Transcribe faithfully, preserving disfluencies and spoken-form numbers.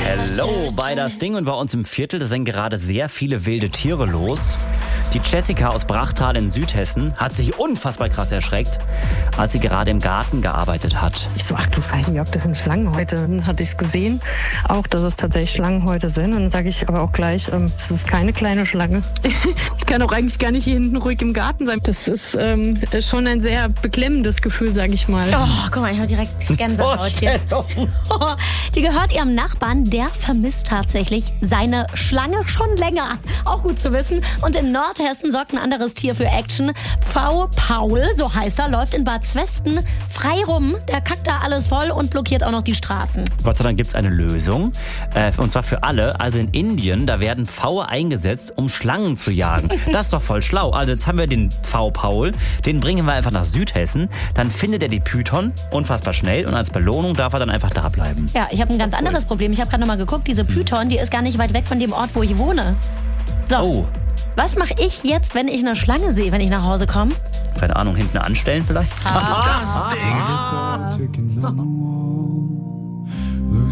Hello bei das Ding und bei uns im Viertel, da sind gerade sehr viele wilde Tiere los. Die Jessica aus Brachtal in Südhessen hat sich unfassbar krass erschreckt, als sie gerade im Garten gearbeitet hat. Ich so, ach du Scheiße, Jörg, das sind Schlangenhäute. Dann hatte ich es gesehen, auch, dass es tatsächlich Schlangenhäute sind. Und dann sage ich aber auch gleich, ähm, das ist keine kleine Schlange. Ich kann auch eigentlich gar nicht hier hinten ruhig im Garten sein. Das ist ähm, schon ein sehr beklemmendes Gefühl, sage ich mal. Oh, guck mal, ich habe direkt Gänsehaut hier. Die gehört ihrem Nachbarn, der vermisst tatsächlich seine Schlange schon länger. Auch gut zu wissen. Und in Nordhessen sorgt ein anderes Tier für Action. V-Paul, so heißt er, läuft in Bad Zwesten frei rum. Der kackt da alles voll und blockiert auch noch die Straßen. Gott sei Dank gibt es eine Lösung. Äh, und zwar für alle. Also in Indien, da werden Pfaue eingesetzt, um Schlangen zu jagen. Das ist doch voll schlau. Also jetzt haben wir den V-Paul. Den bringen wir einfach nach Südhessen. Dann findet er die Python unfassbar schnell. Und als Belohnung darf er dann einfach da bleiben. Ja, ich habe ein ganz anderes Problem. Ich habe gerade noch mal geguckt. Diese Python, die ist gar nicht weit weg von dem Ort, wo ich wohne. So. Oh. Was mache ich jetzt, wenn ich eine Schlange sehe, wenn ich nach Hause komme? Keine Ahnung, hinten anstellen vielleicht? Das Ding.